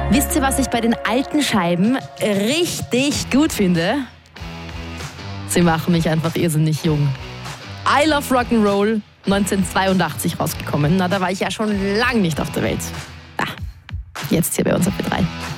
Wisst ihr, was ich bei den alten Scheiben richtig gut finde? Sie machen mich einfach irrsinnig jung. I Love Rock'n'Roll, 1982 rausgekommen. Na, da war ich ja schon lang nicht auf der Welt. Jetzt hier bei uns auf B3.